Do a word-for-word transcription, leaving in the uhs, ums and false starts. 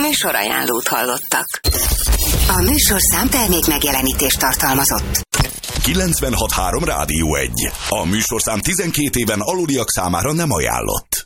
Műsorajánlót hallottak. A műsorszám termék megjelenítést tartalmazott. kilencvenhat három Rádió egy. A műsorszám tizenkét éven aluliak számára nem ajánlott.